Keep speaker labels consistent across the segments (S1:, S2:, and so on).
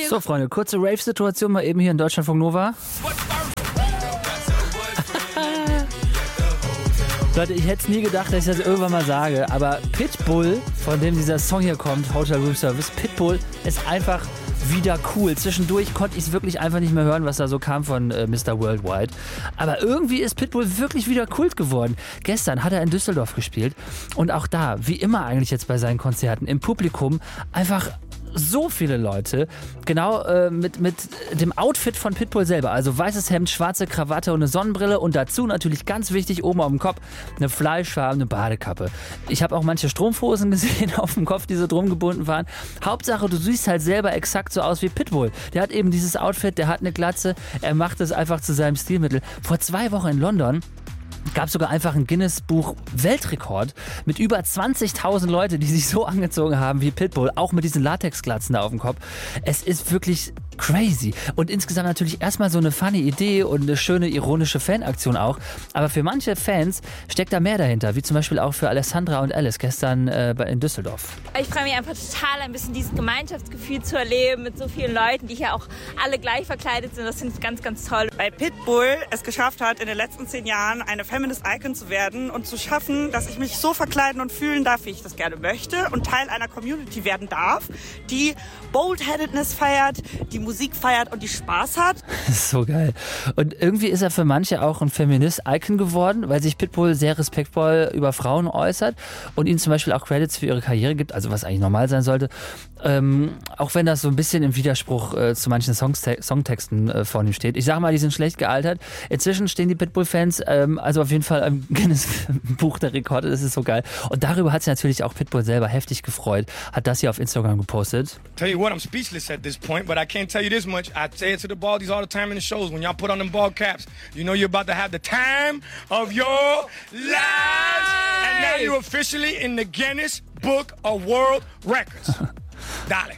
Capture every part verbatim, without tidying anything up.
S1: So, Freunde, kurze Rave-Situation mal eben hier in Deutschlandfunk Nova. Leute, ich hätte es nie gedacht, dass ich das irgendwann mal sage, aber Pitbull, von dem dieser Song hier kommt, Hotel Room Service, Pitbull ist einfach wieder cool. Zwischendurch konnte ich es wirklich einfach nicht mehr hören, was da so kam von äh, Mister Worldwide. Aber irgendwie ist Pitbull wirklich wieder Kult geworden. Gestern hat er in Düsseldorf gespielt und auch da, wie immer eigentlich jetzt bei seinen Konzerten, im Publikum einfach so viele Leute, genau äh, mit, mit dem Outfit von Pitbull selber. Also weißes Hemd, schwarze Krawatte und eine Sonnenbrille und dazu natürlich ganz wichtig oben auf dem Kopf eine fleischfarbene Badekappe. Ich habe auch manche Strumpfhosen gesehen auf dem Kopf, die so drum gebunden waren. Hauptsache, du siehst halt selber exakt so aus wie Pitbull. Der hat eben dieses Outfit, der hat eine Glatze, er macht es einfach zu seinem Stilmittel. Vor zwei Wochen in London gab sogar einfach ein Guinness-Buch-Weltrekord mit über zwanzigtausend Leute, die sich so angezogen haben wie Pitbull, auch mit diesen Latexglatzen da auf dem Kopf. Es ist wirklich crazy. Und insgesamt natürlich erstmal so eine funny Idee und eine schöne ironische Fanaktion auch. Aber für manche Fans steckt da mehr dahinter, wie zum Beispiel auch für Alessandra und Alice gestern äh, in Düsseldorf.
S2: Ich freue mich einfach total, ein bisschen dieses Gemeinschaftsgefühl zu erleben mit so vielen Leuten, die hier auch alle gleich verkleidet sind. Das finde ich ganz, ganz toll.
S3: Weil Pitbull es geschafft hat, in den letzten zehn Jahren eine Feminist Icon zu werden und zu schaffen, dass ich mich so verkleiden und fühlen darf, wie ich das gerne möchte und Teil einer Community werden darf, die Boldheadedness feiert, die Musik feiert und die Spaß hat.
S1: Das ist so geil. Und irgendwie ist er für manche auch ein Feminist-Icon geworden, weil sich Pitbull sehr respektvoll über Frauen äußert und ihnen zum Beispiel auch Credits für ihre Karriere gibt, also was eigentlich normal sein sollte. Ähm, auch wenn das so ein bisschen im Widerspruch äh, zu manchen Songste- Songtexten äh, von ihm steht. Ich sage mal, die sind schlecht gealtert. Inzwischen stehen die Pitbull-Fans ähm, also auf jeden Fall im Guinness-Buch der Rekorde. Das ist so geil. Und darüber hat sich natürlich auch Pitbull selber heftig gefreut. Hat das hier auf Instagram gepostet.
S4: Tell you what, I'm speechless at this point, but I can't tell you this much. I say it to the baldies all the time in the shows. When y'all put on them ball caps, you know you're about to have the time of your lives. And now you're officially in the Guinness Book of World Records. Dale.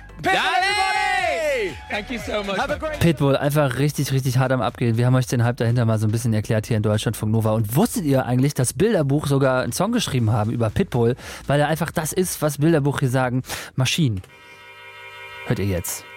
S5: Dale! Thank you so much. Have a great
S1: Pitbull, einfach richtig, richtig hart am Abgehen. Wir haben euch den Hype dahinter mal so ein bisschen erklärt hier in Deutschlandfunk Nova. Und wusstet ihr eigentlich, dass Bilderbuch sogar einen Song geschrieben haben über Pitbull, weil er einfach das ist, was Bilderbuch hier sagen, Maschinen. Hört ihr jetzt.